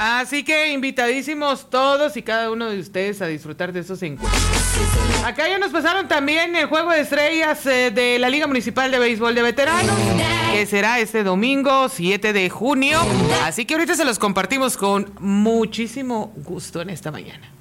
Así que invitadísimos todos y cada uno de ustedes a disfrutar de esos encuentros. Acá ya nos pasaron también el juego de estrellas de la Liga Municipal de Béisbol de Veteranos, que será este domingo 7 de junio. Así que ahorita se los compartimos con muchísimo gusto en esta mañana.